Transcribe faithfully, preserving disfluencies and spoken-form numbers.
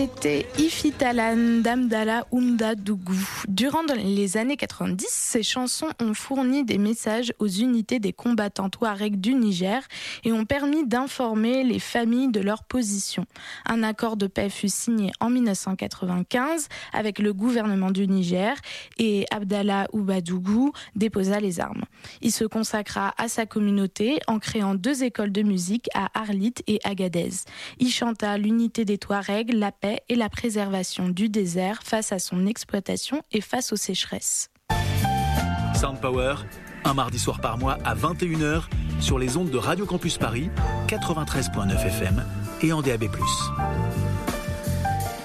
C'était Ifitalan d'Amdallah Oumdadougou. Durant les années quatre-vingt-dix, ces chansons ont fourni des messages aux unités des combattants touaregs du Niger et ont permis d'informer les familles de leur position. Un accord de paix fut signé en dix-neuf cent quatre-vingt-quinze avec le gouvernement du Niger et Abdallah Oubadougou déposa les armes. Il se consacra à sa communauté en créant deux écoles de musique à Arlit et Agadez. Il chanta l'unité des Touaregs, la paix et la préservation du désert face à son exploitation et face aux sécheresses. Sound Power, un mardi soir par mois à vingt et une heures sur les ondes de Radio Campus Paris, quatre-vingt-treize virgule neuf F M et en D A B plus.